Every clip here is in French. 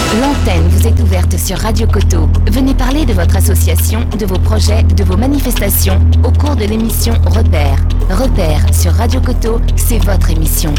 L'antenne vous est ouverte sur Radio Coteau. Venez parler de votre association, de vos projets, de vos manifestations au cours de l'émission Repère. Repère sur Radio Coteau, c'est votre émission.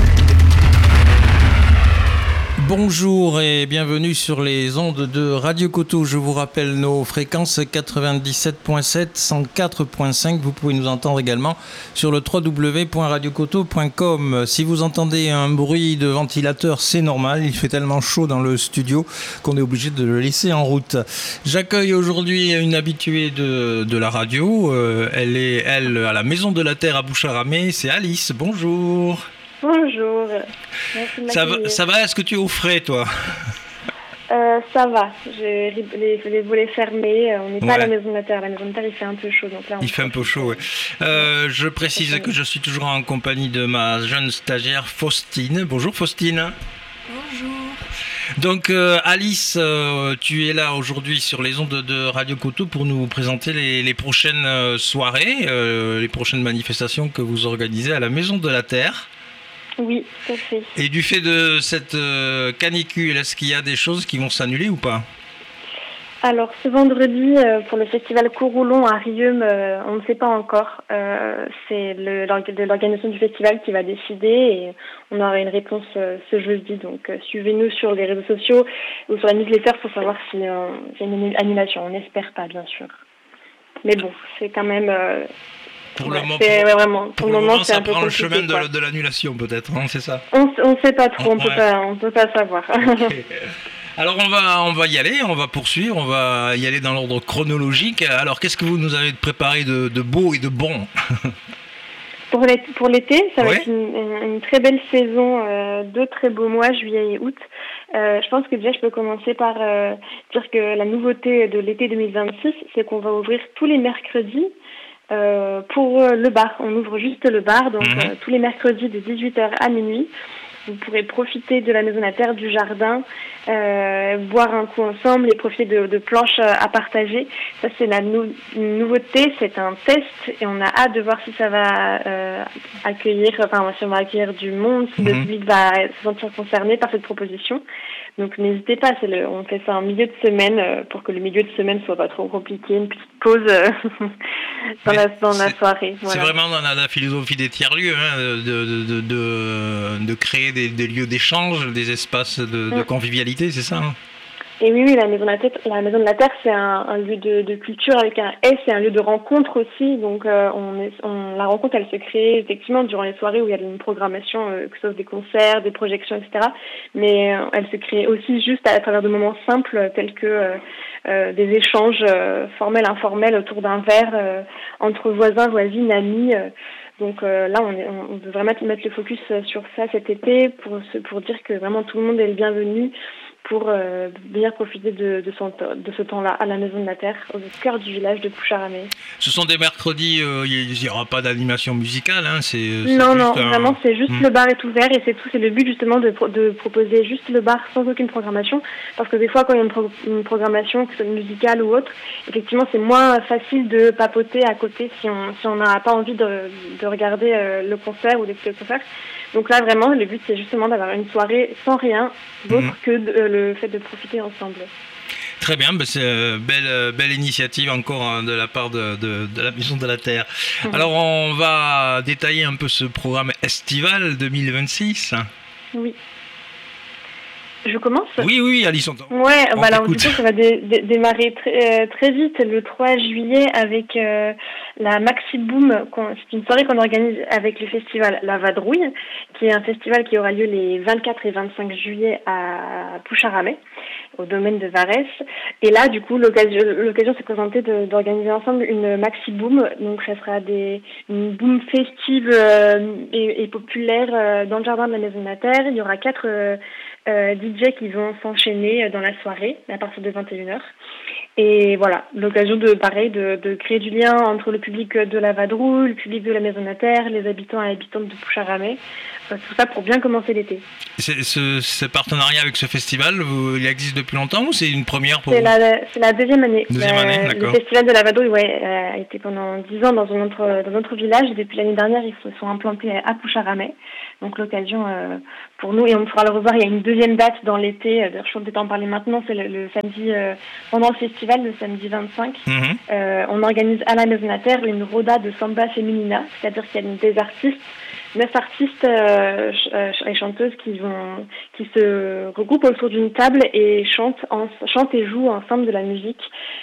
Bonjour et bienvenue sur les ondes de Radio Coteau. Je vous rappelle nos fréquences 97.7, 104.5. Vous pouvez nous entendre également sur le www.radiocoteau.com. Si vous entendez un bruit de ventilateur, c'est normal. Il fait tellement chaud dans le studio qu'on est obligé de le laisser en route. J'accueille aujourd'hui une habituée de la radio. Elle est, à la Maison de la Terre à Boucharamais. C'est Alice. Bonjour. Bonjour. Merci de m'accueillir. Ça va, est-ce que tu es au frais, toi? Ça va. J'ai les volets fermés. On n'est pas à la Maison de la Terre. La Maison de la Terre, il fait un peu chaud. Donc là, il fait un peu chaud, oui. Je précise que je suis toujours en compagnie de ma jeune stagiaire Faustine. Bonjour Faustine. Bonjour. Donc Alice, tu es là aujourd'hui sur les ondes de Radio Coteau pour nous présenter les prochaines soirées, les prochaines manifestations que vous organisez à la Maison de la Terre. Oui, tout à fait. Et du fait de cette canicule, est-ce qu'il y a des choses qui vont s'annuler ou pas? Alors, ce vendredi, pour le festival Courroulon à Riom, on ne sait pas encore. C'est l'organisation du festival qui va décider et on aura une réponse ce jeudi. Donc, suivez-nous sur les réseaux sociaux ou sur la newsletter pour savoir s'il y a une annulation. On n'espère pas, bien sûr. Mais bon, c'est quand même... Pour le moment, c'est ça un peu prend le compliqué, chemin de l'annulation peut-être, hein, c'est ça? On ne sait pas trop, on peut pas savoir. Okay. Alors on va y aller, on va poursuivre, on va y aller dans l'ordre chronologique. Alors qu'est-ce que vous nous avez préparé de beau et de bon? Pour l'été, ça va être une très belle saison, 2 très beaux mois, juillet et août. Je pense que déjà je peux commencer par dire que la nouveauté de l'été 2026, c'est qu'on va ouvrir tous les mercredis pour le bar. On ouvre juste le bar, donc tous les mercredis de 18h à minuit. Vous pourrez profiter de la Maison de la Terre, du jardin, boire un coup ensemble et profiter de planches à partager. Ça, c'est la nouveauté, c'est un test et on a hâte de voir si ça va si on va accueillir du monde, si le public va se sentir concerné par cette proposition. Donc n'hésitez pas, on fait ça en milieu de semaine pour que le milieu de semaine soit pas trop compliqué, une petite pause dans la soirée. Voilà. C'est vraiment dans la philosophie des tiers-lieux, hein, de créer des lieux d'échange, des espaces de convivialité, c'est ça, hein? Et oui, la Maison de la Terre, c'est un lieu de culture avec un S, c'est un lieu de rencontre aussi. Donc, la rencontre, elle se crée effectivement durant les soirées où il y a une programmation, que ce soit des concerts, des projections, etc. Mais elle se crée aussi juste à travers de moments simples tels que des échanges formels, informels autour d'un verre entre voisins, voisines, amis. Donc là, on veut vraiment mettre le focus sur ça cet été pour dire que vraiment tout le monde est le bienvenu pour venir profiter de ce temps-là à la Maison de la Terre, au cœur du village de Boucharamais. Ce sont des mercredis, il n'y aura pas d'animation musicale, hein, vraiment, c'est juste le bar est ouvert et c'est tout. C'est le but justement de proposer juste le bar sans aucune programmation, parce que des fois quand il y a une programmation, que ce soit musicale ou autre, effectivement c'est moins facile de papoter à côté si on n'a pas envie de regarder le concert ou d'écouter le concert. Donc là, vraiment, le but, c'est justement d'avoir une soirée sans rien d'autre que le fait de profiter ensemble. Très bien, c'est une belle initiative encore de la part de la Maison de la Terre. Alors, on va détailler un peu ce programme estival 2026. Oui. Je commence ? Oui, Alice, on alors du coup, ça va démarrer très vite le 3 juillet avec la Maxi Boom. C'est une soirée qu'on organise avec le festival La Vadrouille, qui est un festival qui aura lieu les 24 et 25 juillet à Boucharamais, au domaine de Varès. Et là, du coup, l'occasion s'est présentée d'organiser ensemble une Maxi Boom. Donc, ça sera une boom festive et populaire dans le jardin de la Maison de la Terre. Il y aura 4 DJ qui vont s'enchaîner dans la soirée à partir de 21h. Et voilà, l'occasion de créer du lien entre le public de la Vadrouille, le public de la Maison Natère, les habitants et habitantes de Poucharamet, tout ça pour bien commencer l'été. Ce partenariat avec ce festival, il existe depuis longtemps ou c'est une première pour vous? C'est la deuxième année. D'accord. Le festival de la Vadrouille a été pendant 10 ans dans notre village. Depuis l'année dernière, ils se sont implantés à Poucharamet. Donc l'occasion pour nous, et on pourra le revoir, il y a une deuxième date dans l'été, d'ailleurs je peux peut-être en parler maintenant, c'est le samedi, pendant le festival, le samedi 25. On organise à la Maison Natère une roda de samba femenina, c'est-à-dire qu'il y a des artistes, 9 artistes et chanteuses qui se regroupent autour d'une table et chantent et jouent ensemble de la musique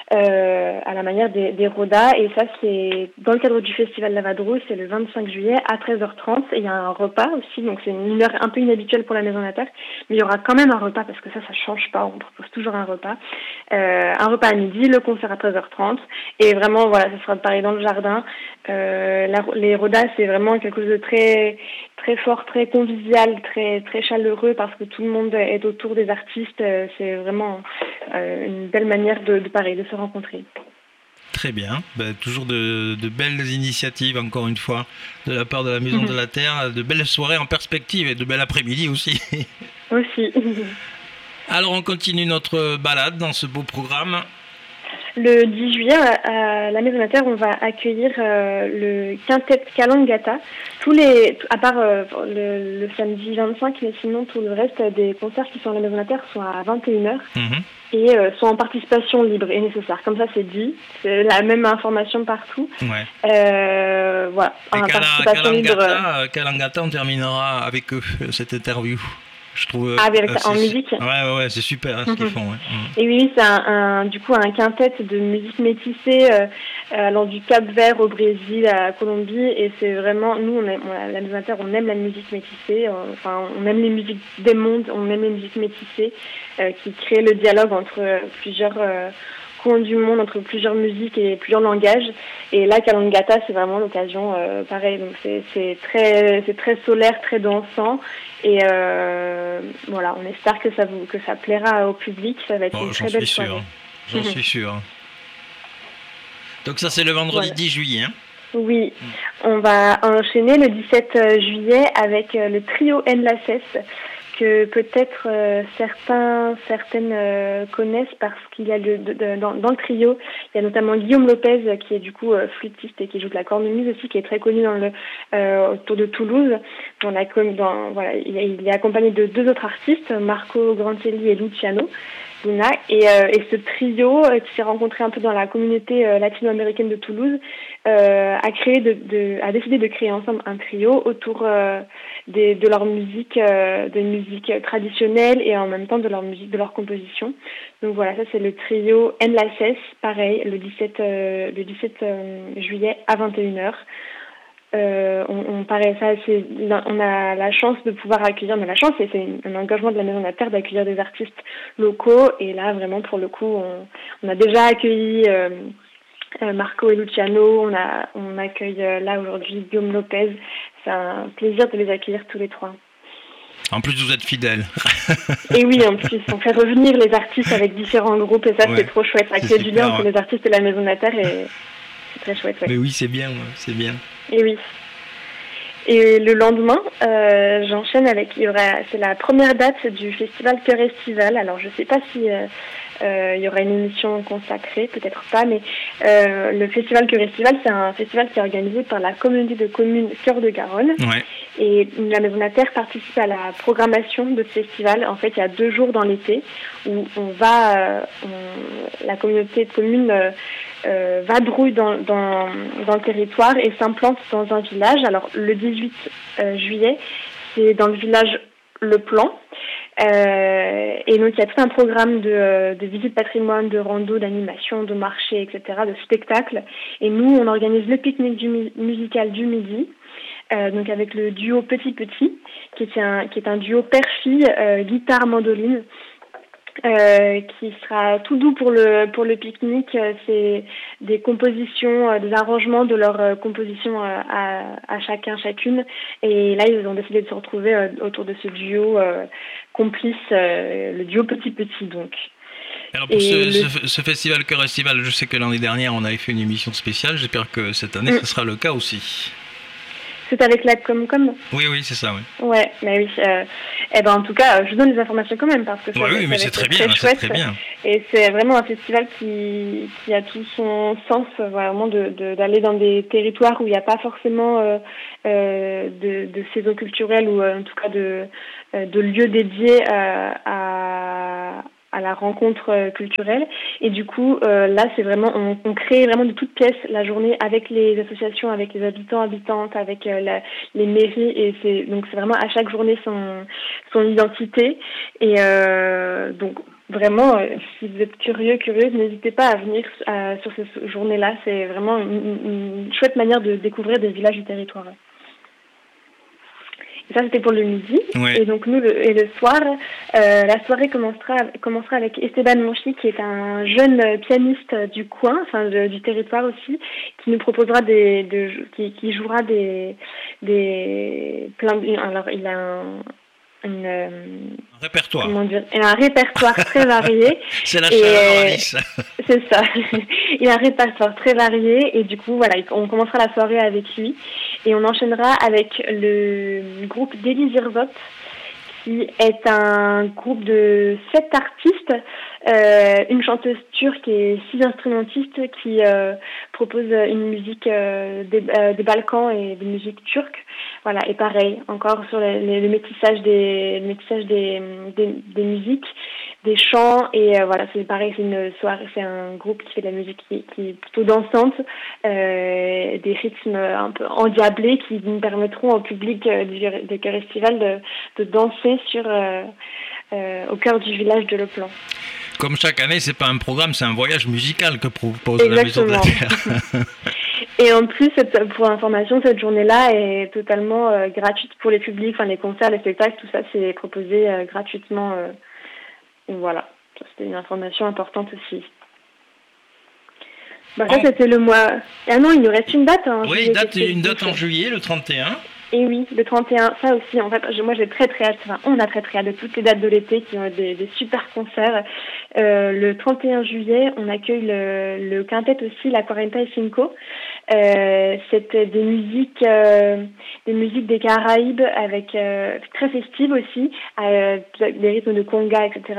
à la manière des rodas. Et ça, c'est dans le cadre du festival de la Vadrouille, c'est le 25 juillet à 13h30. Et il y a un repas aussi, donc c'est une heure un peu inhabituelle pour la Maison Natère, mais il y aura quand même un repas parce que ça change pas, on propose toujours un repas. Un repas à midi, le concert à 13h30. Et vraiment, voilà, ça sera pareil dans le jardin. Les rodas, c'est vraiment quelque chose de très très fort, très convivial, très très chaleureux parce que tout le monde est autour des artistes. C'est vraiment une belle manière de se rencontrer. Très bien. Toujours de belles initiatives, encore une fois, de la part de la Maison de la Terre, de belles soirées en perspective et de belles après-midi aussi. Aussi. Alors on continue notre balade dans ce beau programme. Le 10 juillet, à la Maison Natère, on va accueillir le quintet Kalangata. À part le samedi 25, mais sinon tout le reste des concerts qui sont à la Maison Natère sont à 21h et sont en participation libre et nécessaire. Comme ça, c'est dit. C'est la même information partout. Ouais. Voilà. Et Kalangata, on terminera avec eux cette interview. Je trouve en musique. Ouais, c'est super ce qu'ils font. Ouais. Et oui, c'est un quintet de musique métissée allant du Cap-Vert au Brésil à la Colombie, et c'est vraiment, nous la Maison Natère, on aime la musique métissée, on aime les musiques des mondes, on aime les musiques métissées qui créent le dialogue entre plusieurs coins du monde, entre plusieurs musiques et plusieurs langages. Et là, Kalangata, c'est vraiment l'occasion, pareil. Donc c'est très solaire, très dansant. Et voilà, on espère que ça plaira au public. Ça va être une très belle soirée. J'en suis sûr. Donc ça, c'est le vendredi 10 juillet. Hein. Oui, on va enchaîner le 17 juillet avec le trio Enlaces, que peut-être certaines connaissent parce qu'il y a dans le trio, il y a notamment Guillaume Lopez qui est du coup flûtiste et qui joue de la cornemuse aussi, qui est très connu autour de Toulouse. Il est accompagné de 2 autres artistes, Marco Grantelli et Luciano Luna, et ce trio qui s'est rencontré un peu dans la communauté latino-américaine de Toulouse a décidé de créer ensemble un trio autour de leur musique, de musique traditionnelle et en même temps de leur musique, de leur composition. Donc voilà, ça c'est le trio Enlaces, pareil, le 17 juillet à 21h. On a la chance de pouvoir accueillir, mais la chance, c'est un engagement de la Maison Natère d'accueillir des artistes locaux, et là vraiment pour le coup on a déjà accueilli Marco et Luciano, on accueille là aujourd'hui Guillaume Lopez. C'est un plaisir de les accueillir tous les 3. En plus, vous êtes fidèles. Et oui, en plus, on fait revenir les artistes avec différents groupes, et ça c'est trop chouette. Accueillir du lien entre les artistes et la Maison Natère, et c'est très chouette. Ouais. Mais oui, c'est bien. Et oui. Et le lendemain, j'enchaîne avec, c'est la première date du festival Cœur Estival. Alors je ne sais pas si il y aura une émission consacrée, peut-être pas, mais le festival Cœur Estival, c'est un festival qui est organisé par la communauté de communes Cœur de Garonne. Ouais. Et la Maison Natère participe à la programmation de ce festival. En fait, il y a 2 jours dans l'été où la communauté de communes vadrouille dans le territoire et s'implante dans un village. Alors le 18 juillet, c'est dans le village Le Plan. Et donc il y a tout un programme de visite patrimoine, de rando, d'animation, de marché, etc., de spectacles. Et nous, on organise le pique-nique musical du midi, donc avec le duo Petit Petit, qui est un duo père-fille, guitare-mandoline. Qui sera tout doux pour le pique-nique. C'est des compositions, des arrangements de leurs compositions à chacune. Et là, ils ont décidé de se retrouver autour de ce duo complice, le duo Petit Petit donc. Alors pour ce festival Cœur Estival, je sais que l'année dernière on avait fait une émission spéciale, j'espère que cette année ce sera le cas aussi. C'est avec la Comcom ? Oui, c'est ça, oui. Ouais, mais oui. En tout cas, je vous donne des informations quand même parce que oui, mais c'est très bien, chouette, c'est très bien. Et c'est vraiment un festival qui a tout son sens, vraiment d'aller dans des territoires où il n'y a pas forcément de saison culturelle ou en tout cas de lieux dédiés à la rencontre culturelle. Et du coup, là, c'est vraiment, on crée vraiment de toutes pièces la journée avec les associations, avec les habitants, habitantes, avec les mairies. Et c'est vraiment à chaque journée son identité. Et donc, vraiment, si vous êtes curieuse, n'hésitez pas à venir sur ces journées-là. C'est vraiment une chouette manière de découvrir des villages du territoire. Ça, c'était pour le midi. Ouais. Et donc, le soir, la soirée commencera avec Esteban Monchi, qui est un jeune pianiste du coin, du territoire aussi, qui nous proposera qui jouera alors, il a un répertoire. Comment dire, un répertoire très varié. C'est la chaleur, Alice. C'est ça. Il a un répertoire très varié et du coup, voilà, on commencera la soirée avec lui et on enchaînera avec le groupe Deli Zirzot, qui est un groupe de 7 artistes, une chanteuse turque et 6 instrumentistes qui proposent une musique des Balkans et des musiques turques. Voilà, et pareil, encore sur le métissage des musiques, des chants, et voilà, c'est pareil, c'est une soirée, c'est un groupe qui fait de la musique qui est plutôt dansante, des rythmes un peu endiablés qui nous permettront au public du Cœur Estival de danser au cœur du village de Le Plan. Comme chaque année, c'est pas un programme, c'est un voyage musical que propose la Maison de la Terre. Et en plus, pour information, cette journée-là est totalement gratuite pour les publics, les concerts, les spectacles, tout ça, c'est proposé gratuitement. Voilà, ça, c'était une information importante aussi. Ça, c'était le mois... Ah non, il nous reste une date. Oui, une date en juillet, le 31. Et oui, le 31, ça aussi, en fait, moi j'ai très hâte, on a très hâte de toutes les dates de l'été qui ont des super concerts. Le 31 juillet, on accueille le quintet aussi, la Quarenta et Cinco. C'était des musiques des Caraïbes avec très festives aussi, des rythmes de conga, etc.,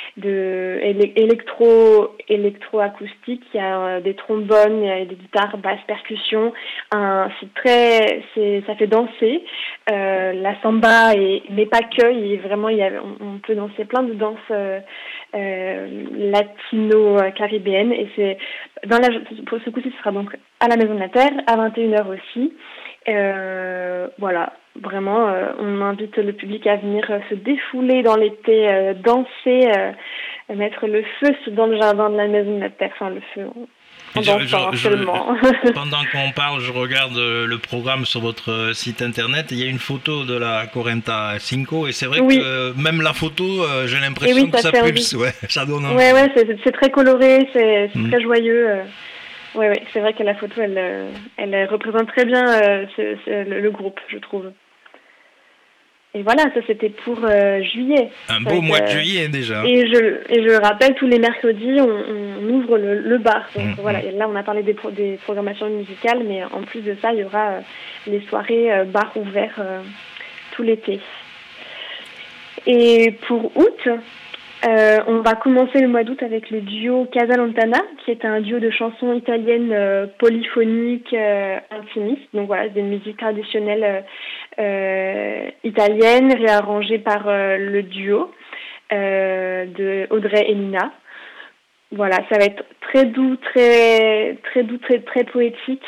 électro-acoustique. Il y a des trombones, il y a des guitares, basses, percussions. Ça fait danser. La samba mais pas que, vraiment on peut danser plein de danses latino-caribéennes, et c'est pour ce coup-ci ce sera donc à la Maison de la Terre à 21h aussi. Voilà, vraiment on invite le public à venir se défouler dans l'été, danser, mettre le feu dans le jardin de la Maison de la Terre, le feu pendant qu'on parle, je regarde le programme sur votre site internet. Il y a une photo de la Quarenta Cinco et c'est vrai que même la photo, j'ai l'impression que ça pulse. Ouais, ça donne envie. Ouais, c'est très coloré, c'est très joyeux. Ouais, c'est vrai que la photo, elle représente très bien le groupe, je trouve. Et voilà, ça c'était pour juillet. Un beau mois de juillet déjà. Et je rappelle, tous les mercredis, on ouvre le bar. Donc voilà, et là on a parlé des programmations musicales, mais en plus de ça, il y aura les soirées bar ouverts tout l'été. Et pour août, on va commencer le mois d'août avec le duo Casa Lontana, qui est un duo de chansons italiennes polyphoniques, intimistes. Donc voilà, des musiques traditionnelles italiennes réarrangées par le duo de Audrey et Nina. Voilà, ça va être très doux, très poétique.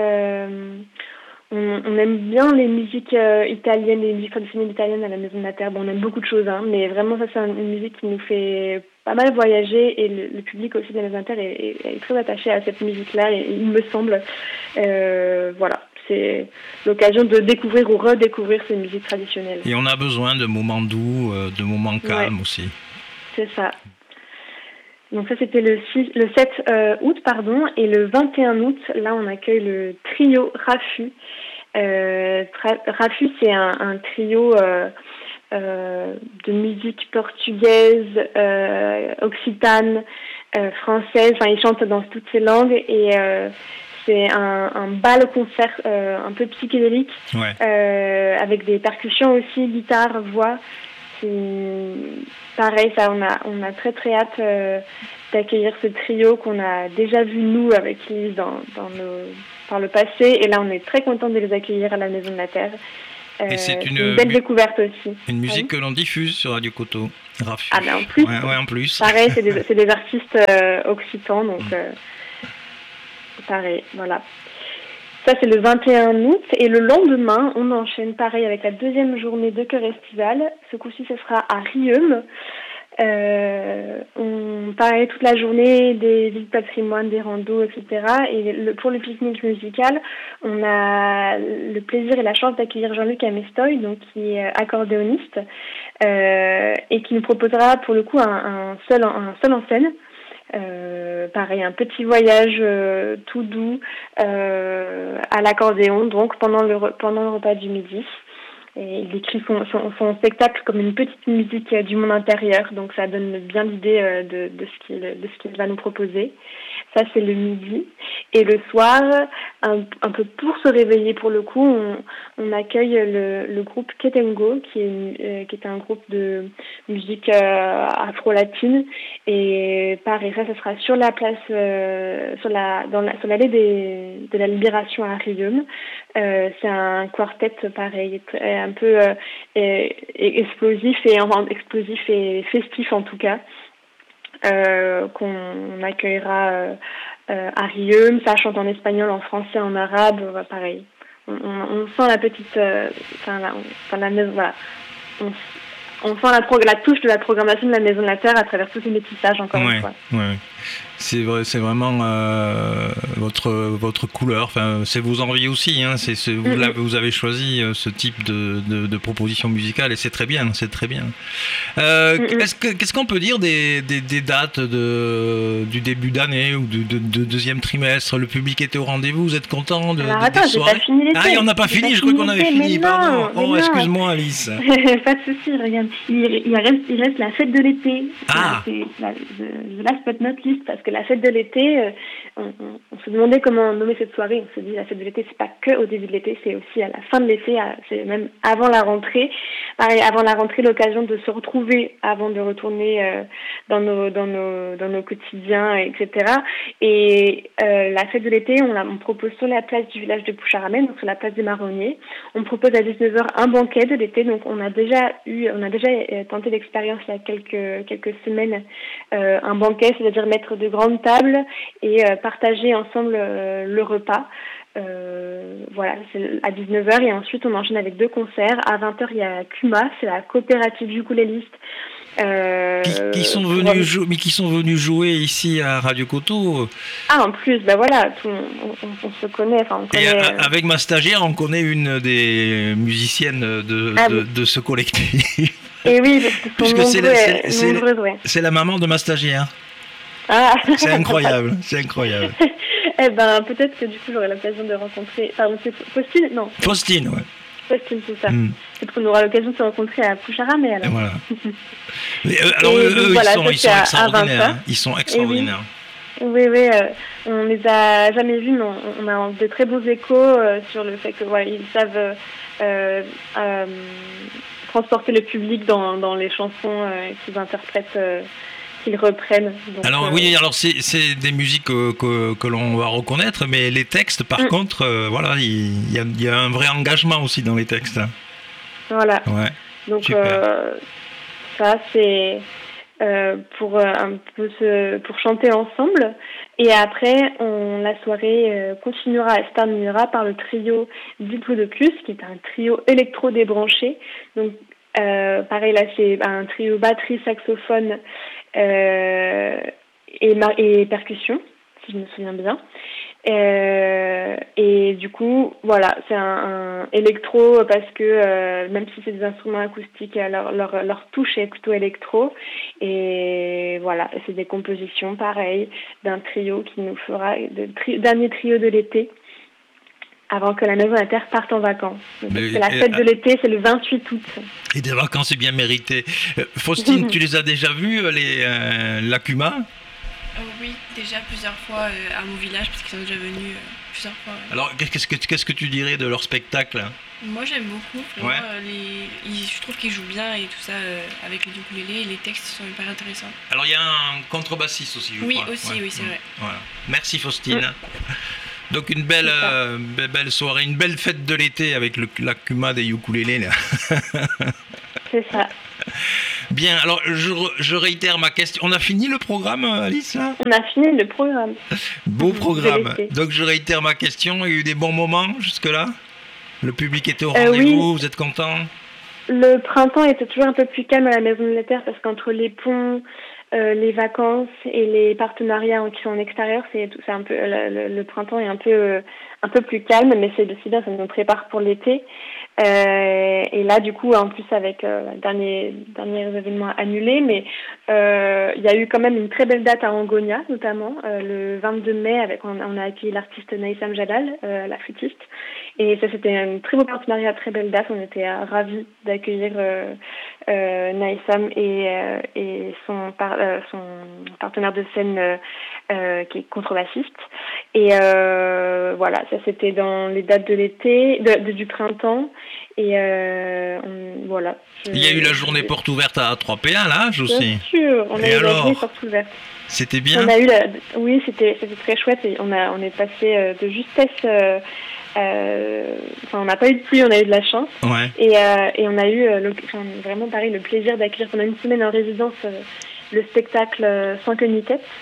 On aime bien les musiques italiennes, les musiques traditionnelles italiennes à la Maison de la Terre. Bon, on aime beaucoup de choses, mais vraiment ça c'est une musique qui nous fait pas mal voyager, et le public aussi de la Maison de la Terre est très attaché à cette musique-là, et il me semble. Voilà, c'est l'occasion de découvrir ou redécouvrir ces musiques traditionnelles. Et on a besoin de moments doux, de moments calmes aussi. C'est ça. Donc ça c'était le 7 août, et le 21 août, là on accueille le trio Rafu. Rafu, c'est un trio de musique portugaise, occitane, française. Enfin, ils chantent dans toutes ces langues et c'est un bal concert un peu psychédélique, avec des percussions aussi, guitare, voix. C'est pareil, ça, on a très très hâte d'accueillir ce trio qu'on a déjà vu nous avec Lise par le passé, et là on est très content de les accueillir à la Maison de la Terre. Et c'est une belle découverte aussi. Une musique que l'on diffuse sur Radio Coteau. Ah ben en plus. Ouais, en plus. Pareil, c'est des artistes occitans, donc pareil, voilà. Ça, c'est le 21 août. Et le lendemain, on enchaîne pareil avec la deuxième journée de Chœur Estival. Ce coup-ci, ce sera à Riom. On parlait toute la journée des villes patrimoine, des randos, etc. Et pour le pique-nique musical, on a le plaisir et la chance d'accueillir Jean-Luc Amestoy, donc qui est accordéoniste, et qui nous proposera pour le coup un seul en scène. Pareil, un petit voyage tout doux à l'accordéon, donc pendant le repas du midi. Et il décrit son spectacle comme une petite musique du monde intérieur, donc ça donne bien l'idée de ce qu'il va nous proposer. Ça, c'est le midi. Et le soir, un peu pour se réveiller pour le coup, on accueille le groupe Ketengo, qui est un groupe de musique afro-latine. Et pareil, ça sera sur la place, sur l'allée de la Libération à Riom. C'est un quartet pareil, un peu explosif et festif en tout cas. Qu'on accueillera à Riom. Ça chante en espagnol, en français, en arabe, pareil. On sent la petite, la maison, voilà. On sent la touche de la programmation de la Maison de la Terre à travers tous ces métissages, encore une fois. Ouais. C'est vrai, c'est vraiment votre couleur. Enfin, c'est vos envies aussi. Hein. Vous avez choisi ce type de proposition musicale et c'est très bien. C'est très bien. Qu'est-ce qu'on peut dire des dates du début d'année ou de deuxième trimestre? Le public était au rendez-vous. Vous êtes content de attends, j'ai pas fini l'été. Ah, on n'a pas fini. Je crois qu'on avait fini. Pardon. Oh, excuse-moi, Alice. Pas de souci. Regarde, il reste la fête de l'été. C'est the last but not least, parce que la fête de l'été, on se demandait comment nommer cette soirée. On se dit la fête de l'été, c'est pas que au début de l'été, c'est aussi à la fin de l'été, c'est même avant la rentrée. Avant la rentrée, l'occasion de se retrouver avant de retourner dans nos quotidiens, etc. Et la fête de l'été, on propose sur la place du village de Poucharamène, donc sur la place des Marronniers. On propose à 19h un banquet de l'été. Donc on a déjà tenté l'expérience il y a quelques semaines, un banquet, c'est-à-dire mettre de grandes tables et partager ensemble le repas. Voilà, c'est à 19h et ensuite on enchaîne avec 2 concerts. À 20h, il y a Kuma, c'est la coopérative ukuléliste. Qui sont venus jouer ici à Radio Coteau. Ah, en plus, voilà, on se connaît. Et avec ma stagiaire, on connaît une des musiciennes de ce collectif. Et oui, parce que c'est la maman de ma stagiaire. Ah. C'est incroyable, c'est incroyable. Eh ben, peut-être que du coup, j'aurai l'occasion de rencontrer... Pardon, c'est Faustine? Non. Faustine, ouais. Faustine, c'est ça. Peut-être qu'on aura l'occasion de se rencontrer à Poucharamé, alors. Voilà. Mais, alors, eux, ils sont extraordinaires. Ils sont extraordinaires. Oui, on les a jamais vus, mais on a de très bons échos sur le fait que ils savent transporter le public dans les chansons qu'ils interprètent, qu'ils reprennent. Donc, alors c'est des musiques que l'on va reconnaître, mais les textes, par contre, il y a un vrai engagement aussi dans les textes. Voilà. Ouais. Donc ça c'est pour un peu pour chanter ensemble. Et après, la soirée se terminera par le trio Diplodocus, qui est un trio électro débranché. Donc pareil, là c'est un trio batterie, saxophone et percussion, si je me souviens bien. Et du coup, voilà, c'est un électro parce que même si c'est des instruments acoustiques, leur touche est plutôt électro. Et voilà, c'est des compositions pareilles d'un trio qui nous fera dernier trio de l'été avant que la Maison de la Terre parte en vacances. C'est la fête de l'été, c'est le 28 août. Et des vacances bien méritées. Faustine, tu les as déjà vus, la Cuma? Oui, déjà plusieurs fois à mon village, parce qu'ils sont déjà venus plusieurs fois. Ouais. Alors, qu'est-ce que tu dirais de leur spectacle? Moi, j'aime beaucoup. Vraiment, je trouve qu'ils jouent bien et tout ça avec le ukulélé. Et les textes sont hyper intéressants. Alors, il y a un contrebassiste aussi, je crois. Oui, aussi, oui, c'est vrai. Voilà. Merci, Faustine. Donc, une belle soirée, une belle fête de l'été avec la Cuma des ukulélés, là. C'est ça. Bien, alors je réitère ma question. On a fini le programme, Alice, là? On a fini le programme. Beau programme. Donc je réitère ma question. Il y a eu des bons moments jusque-là? Le public était au rendez-vous, vous êtes content? Le printemps était toujours un peu plus calme à la Maison de la Terre parce qu'entre les ponts, les vacances et les partenariats qui sont en extérieur, c'est un peu le printemps est un peu plus calme, mais c'est aussi bien, ça nous prépare pour l'été. Et là, du coup, en plus avec derniers événements annulés, mais il y a eu quand même une très belle date à Angonia, notamment le 22 mai, on a accueilli l'artiste Naïsam Jalal, la flûtiste, et ça c'était un très beau partenariat, très belle date. On était ravis d'accueillir Naïsam et son partenaire de scène qui est contrebassiste. Et voilà, ça c'était dans les dates de l'été, du printemps. Et voilà. Il y a eu la journée porte ouverte à 3PA, là, aussi. Bien sûr, on a eu la journée porte ouverte. C'était bien. Oui, c'était très chouette. Et on est passé de justesse. On n'a pas eu de pluie, on a eu de la chance. Ouais. Et on a eu vraiment pareil le plaisir d'accueillir pendant une semaine en résidence le spectacle Sans queue ni tête.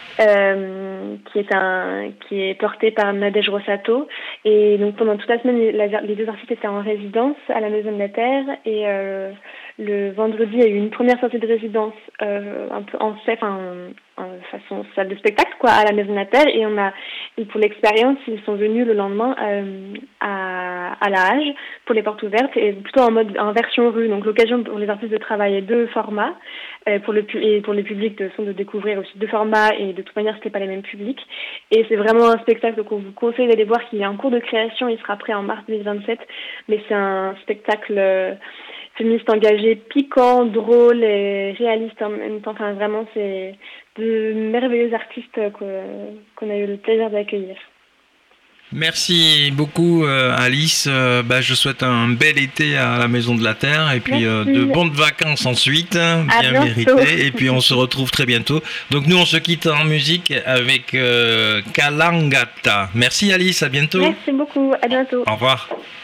Qui est porté par Nadège Rossato, et donc pendant toute la semaine les deux artistes étaient en résidence à la Maison de la Terre, et le vendredi il y a eu une première sortie de résidence un peu en façon salle de spectacle à la Maison de la Terre, et pour l'expérience ils sont venus le lendemain à La Hage pour les portes ouvertes, et plutôt en version rue, donc l'occasion pour les artistes de travailler deux formats, pour le public de découvrir aussi deux formats, et de toute manière c'était pas les mêmes publics, et c'est vraiment un spectacle qu'on vous conseille d'aller voir, qui est en cours de création, il sera prêt en mars 2027, mais c'est un spectacle féministe engagé, piquant, drôle et réaliste en même temps. Enfin vraiment c'est de merveilleux artistes qu'on a eu le plaisir d'accueillir. Merci beaucoup Alice, je souhaite un bel été à la Maison de la Terre, et puis de bonnes vacances ensuite, bien méritées, et puis on se retrouve très bientôt. Donc nous on se quitte en musique avec Kalangata. Merci Alice, à bientôt. Merci beaucoup, à bientôt. Au revoir.